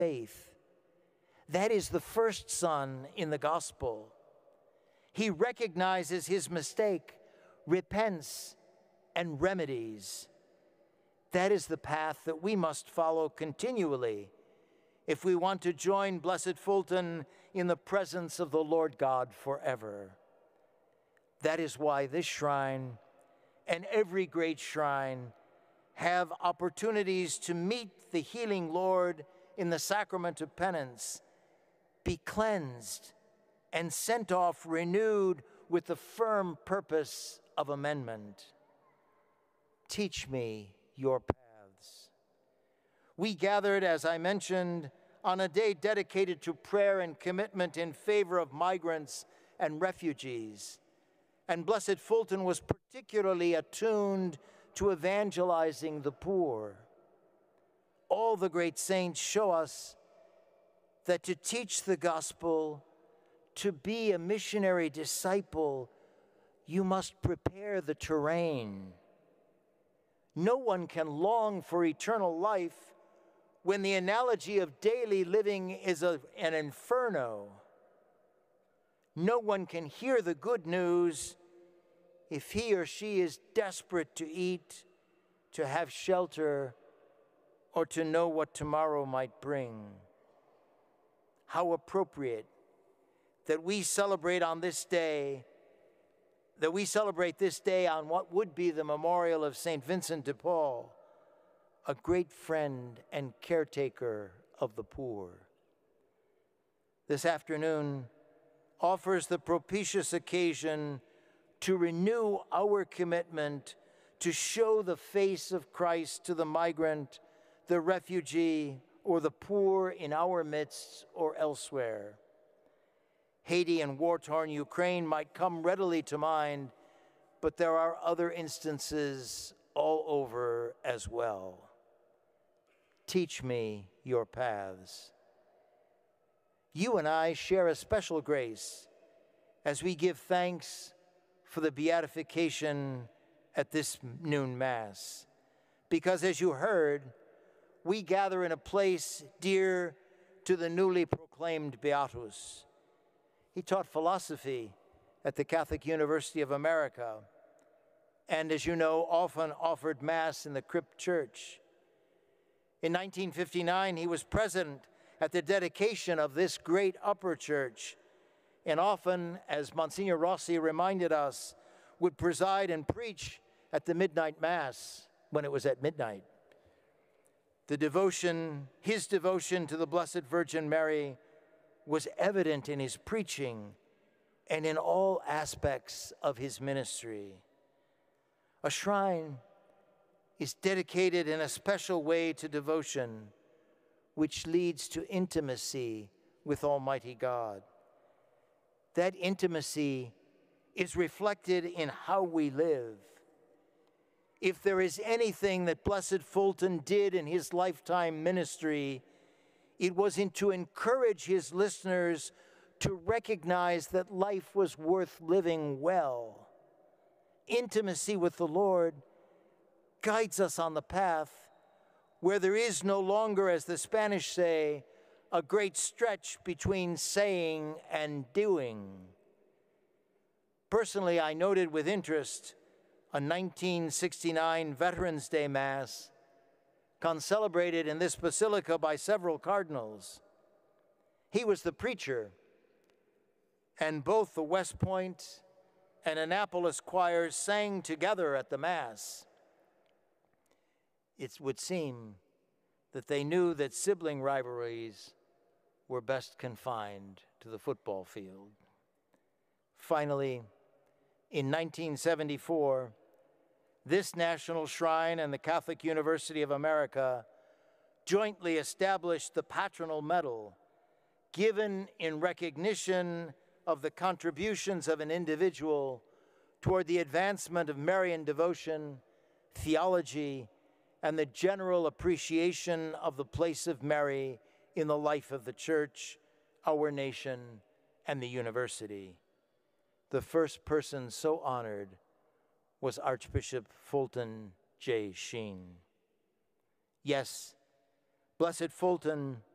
faith. That is the first son in the gospel. He recognizes his mistake, repents, and remedies. That is the path that we must follow continually if we want to join Blessed Fulton in the presence of the Lord God forever. That is why this shrine and every great shrine have opportunities to meet the healing Lord in the sacrament of penance, be cleansed, and sent off renewed with the firm purpose of amendment. Teach me your paths. We gathered, as I mentioned, on a day dedicated to prayer and commitment in favor of migrants and refugees. And Blessed Fulton was particularly attuned to evangelizing the poor. All the great saints show us that to teach the gospel, to be a missionary disciple, you must prepare the terrain. No one can long for eternal life when the analogy of daily living is an inferno. No one can hear the good news if he or she is desperate to eat, to have shelter, or to know what tomorrow might bring. How appropriate that we celebrate this day on what would be the memorial of St. Vincent de Paul, a great friend and caretaker of the poor. This afternoon offers the propitious occasion to renew our commitment to show the face of Christ to the migrant, the refugee, or the poor in our midst or elsewhere. Haiti and war-torn Ukraine might come readily to mind, but there are other instances all over as well. Teach me your paths. You and I share a special grace as we give thanks for the beatification at this noon Mass, because as you heard, we gather in a place dear to the newly proclaimed Beatus. He taught philosophy at the Catholic University of America, and as you know, often offered Mass in the Crypt Church. In 1959, he was present at the dedication of this great upper church, and often, as Monsignor Rossi reminded us, would preside and preach at the midnight Mass when it was at midnight. His devotion to the Blessed Virgin Mary was evident in his preaching and in all aspects of his ministry. A shrine is dedicated in a special way to devotion, which leads to intimacy with Almighty God. That intimacy is reflected in how we live. If there is anything that Blessed Fulton did in his lifetime ministry, it was to encourage his listeners to recognize that life was worth living well. Intimacy with the Lord guides us on the path where there is no longer, as the Spanish say, a great stretch between saying and doing. Personally, I noted with interest a 1969 Veterans Day Mass concelebrated in this basilica by several cardinals. He was the preacher, and both the West Point and Annapolis choirs sang together at the Mass. It would seem that they knew that sibling rivalries were best confined to the football field. Finally, in 1974, this national shrine and the Catholic University of America jointly established the Patronal Medal, given in recognition of the contributions of an individual toward the advancement of Marian devotion, theology, and the general appreciation of the place of Mary in the life of the Church, our nation, and the university. The first person so honored was Archbishop Fulton J. Sheen. Yes, Blessed Fulton